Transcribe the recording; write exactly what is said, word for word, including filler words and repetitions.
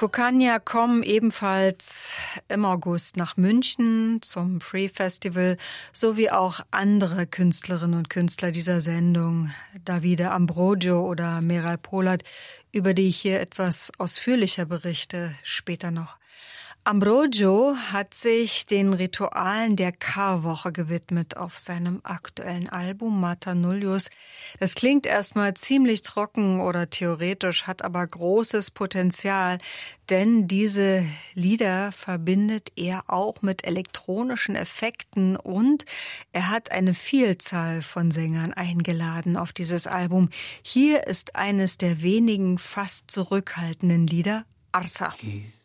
Kukania kommen ebenfalls im August nach München zum Free Festival, sowie auch andere Künstlerinnen und Künstler dieser Sendung, Davide Ambrogio oder Meral Polat, über die ich hier etwas ausführlicher berichte, später noch. Ambrogio hat sich den Ritualen der Karwoche gewidmet auf seinem aktuellen Album Mata Nullius. Das klingt erstmal ziemlich trocken oder theoretisch, hat aber großes Potenzial, denn diese Lieder verbindet er auch mit elektronischen Effekten und er hat eine Vielzahl von Sängern eingeladen auf dieses Album. Hier ist eines der wenigen fast zurückhaltenden Lieder, Arsa. Okay.